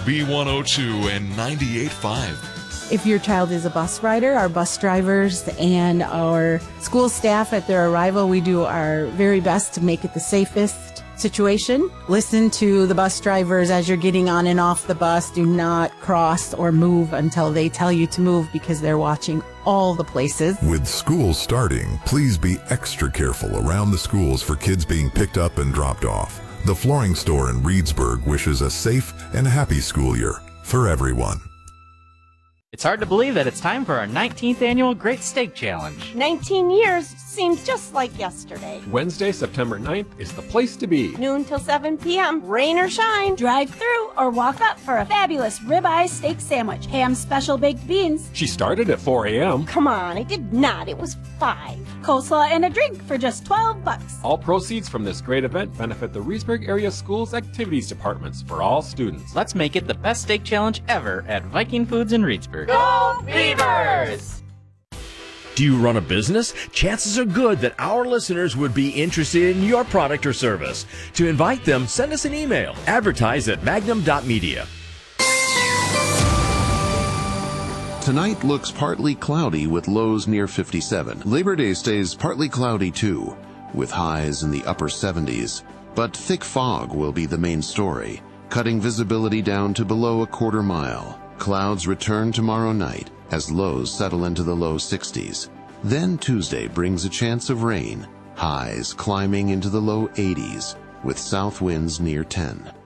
B102 and 98.5. If your child is a bus rider, our bus drivers and our school staff at their arrival, we do our very best to make it the safest situation. Listen to the bus drivers as you're getting on and off the bus. Do not cross or move until they tell you to move because they're watching all the places. With school starting, please be extra careful around the schools for kids being picked up and dropped off. The Flooring Store in Reedsburg wishes a safe and happy school year for everyone. It's hard to believe that it's time for our 19th annual Great Steak Challenge. 19 years seems just like yesterday. Wednesday, September 9th is the place to be. Noon till 7 p.m., rain or shine. Drive through or walk up for a fabulous ribeye steak sandwich, ham special baked beans. She started at 4 a.m. Come on, I did not. It was 5. Coleslaw and a drink for just $12. All proceeds from this great event benefit the Reedsburg Area Schools Activities Departments for all students. Let's make it the best steak challenge ever at Viking Foods in Reedsburg. Go Beavers! Do you run a business? Chances are good that our listeners would be interested in your product or service. To invite them, send us an email. Advertise at magnum.media. Tonight looks partly cloudy with lows near 57. Labor Day stays partly cloudy too, with highs in the upper 70s. But thick fog will be the main story, cutting visibility down to below a quarter mile. Clouds return tomorrow night as lows settle into the low 60s. Then Tuesday brings a chance of rain, highs climbing into the low 80s with south winds near 10.